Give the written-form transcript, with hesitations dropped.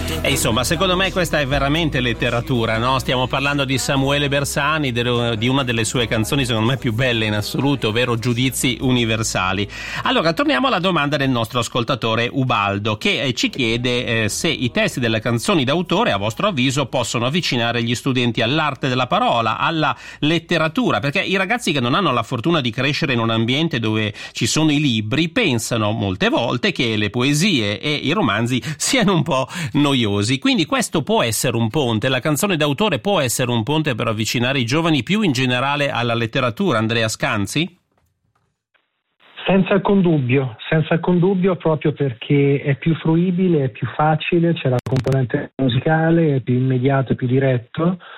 E insomma, secondo me questa è veramente letteratura, no? Stiamo parlando di Samuele Bersani, di una delle sue canzoni secondo me più belle in assoluto, ovvero Giudizi universali. Allora, torniamo alla domanda del nostro ascoltatore Ubaldo, che ci chiede se i testi delle canzoni d'autore, a vostro avviso, possono avvicinare gli studenti all'arte della parola, alla letteratura, perché i ragazzi che non hanno la fortuna di crescere in un ambiente dove ci sono i libri pensano molte volte che le poesie e i romanzi siano un po' noiosi. Quindi questo può essere un ponte, la canzone d'autore può essere un ponte per avvicinare i giovani più in generale alla letteratura. Andrea Scanzi? Senza alcun dubbio, proprio perché è più fruibile, è più facile, c'è la componente musicale, è più immediato, è più diretto.